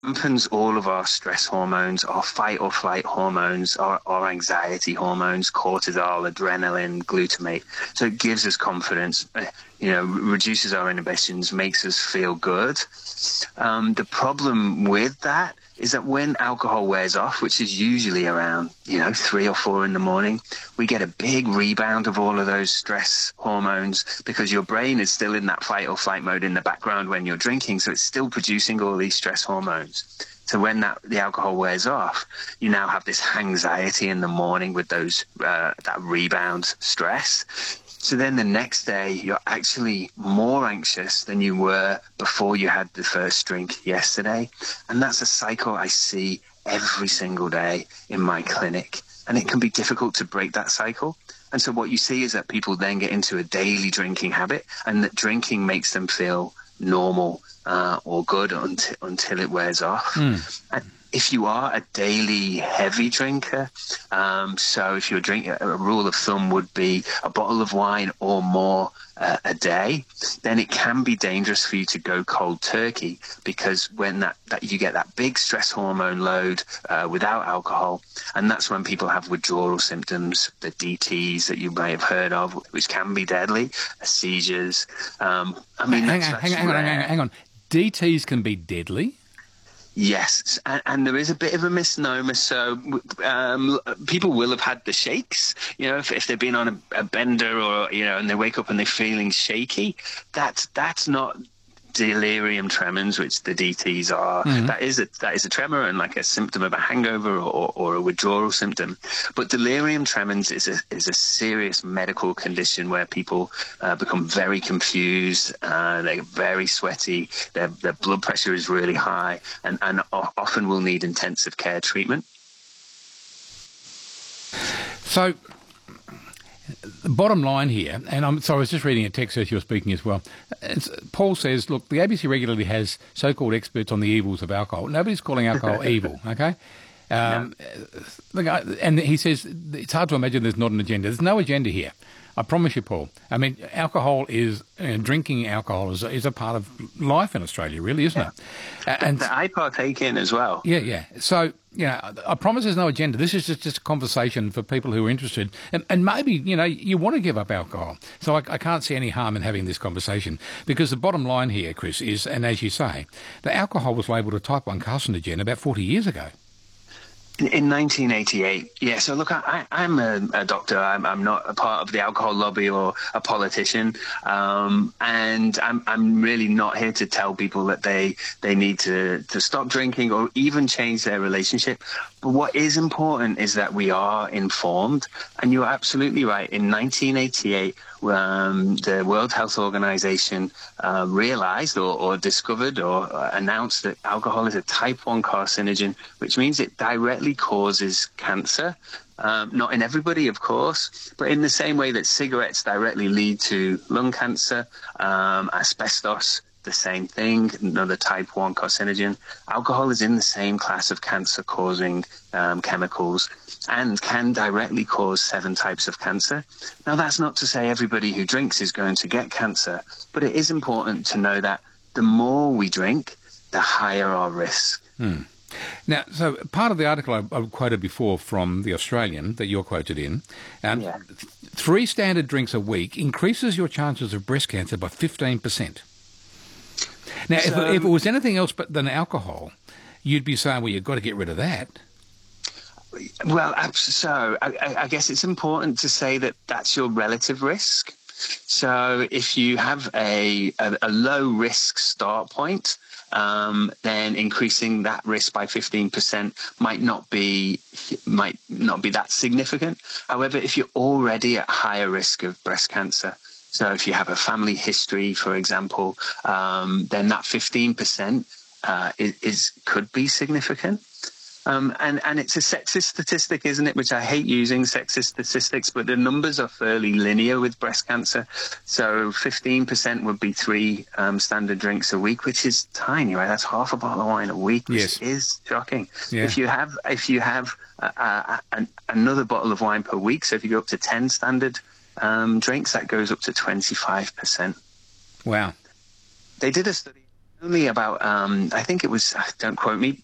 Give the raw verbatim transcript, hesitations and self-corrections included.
dampens all of our stress hormones, our fight or flight hormones, our, our anxiety hormones, cortisol, adrenaline, glutamate. So it gives us confidence, uh, you know, reduces our inhibitions, makes us feel good. Um, the problem with that is that when alcohol wears off, which is usually around, you know, three or four in the morning, we get a big rebound of all of those stress hormones because your brain is still in that fight or flight mode in the background when you're drinking. So it's still producing all these stress hormones. So when that the alcohol wears off, you now have this anxiety in the morning with those uh, that rebound stress. So then the next day, you're actually more anxious than you were before you had the first drink yesterday. And that's a cycle I see every single day in my clinic. And it can be difficult to break that cycle. And so what you see is that people then get into a daily drinking habit, and that drinking makes them feel normal uh, or good until, until it wears off. Mm. And if you are a daily heavy drinker, um, so if you're drinking, a rule of thumb would be a bottle of wine or more uh, a day, then it can be dangerous for you to go cold turkey, because when that, that you get that big stress hormone load uh, without alcohol, and that's when people have withdrawal symptoms, the D Ts that you may have heard of, which can be deadly, seizures. Um, I mean, hang, that's, on, that's hang, on, hang on, hang on. D Ts can be deadly? Yes, and, and there is a bit of a misnomer. So um, people will have had the shakes, you know, if, if they've been on a, a bender or, you know, and they wake up and they're feeling shaky. That's, that's not delirium tremens, which the D Ts are. Mm-hmm. That is a that is a tremor and like a symptom of a hangover or, or a withdrawal symptom. But delirium tremens is a is a serious medical condition where people uh, become very confused, uh, they're very sweaty, their their blood pressure is really high, and and often will need intensive care treatment. So, the bottom line here, and I'm sorry, I was just reading a text as you were speaking as well. It's, Paul says, look, the A B C regularly has so-called experts on the evils of alcohol. Nobody's calling alcohol evil, okay? Um, no. And he says it's hard to imagine there's not an agenda. There's no agenda here. I promise you, Paul. I mean, alcohol is, you know, drinking alcohol is, is a part of life in Australia, really, isn't yeah. it? And that I partake in as well. Yeah, yeah. So, you know, I promise there's no agenda. This is just, just a conversation for people who are interested. And, and maybe, you know, you want to give up alcohol. So I, I can't see any harm in having this conversation, because the bottom line here, Chris, is, and as you say, the alcohol was labelled a type one carcinogen about forty years ago. In nineteen eighty-eight, yeah. So look, I, I'm a, a doctor. I'm, I'm not a part of the alcohol lobby or a politician, um, and I'm, I'm really not here to tell people that they they need to, to stop drinking or even change their relationship. But what is important is that we are informed, and you're absolutely right. In nineteen eighty-eight, um, the World Health Organization uh, realized or, or discovered or uh, announced that alcohol is a type one carcinogen, which means it directly causes cancer. Um, not in everybody, of course, but in the same way that cigarettes directly lead to lung cancer, um, asbestos, the same thing, another type one carcinogen. Alcohol is in the same class of cancer-causing um, chemicals and can directly cause seven types of cancer. Now, that's not to say everybody who drinks is going to get cancer, but it is important to know that the more we drink, the higher our risk. Hmm. Now, so part of the article I, I quoted before from The Australian that you're quoted in, um, yeah. three standard drinks a week increases your chances of breast cancer by fifteen percent. Now, so, if, if it was anything else but than alcohol, you'd be saying, well, you've got to get rid of that. Well, so I, I guess it's important to say that that's your relative risk. So if you have a, a, a low risk start point, um, then increasing that risk by fifteen percent might not be might not be that significant. However, if you're already at higher risk of breast cancer, so if you have a family history, for example, um, then that fifteen percent uh, is, is could be significant. Um, and, and it's a sexist statistic, isn't it, which I hate using, sexist statistics, but the numbers are fairly linear with breast cancer. So fifteen percent would be three um, standard drinks a week, which is tiny, right? That's half a bottle of wine a week, which yes. is shocking. Yeah. If you have if you have uh, uh, an, another bottle of wine per week, so if you go up to ten standard um, drinks, that goes up to twenty-five percent. Wow. They did a study Only about, um, I think it was, don't quote me,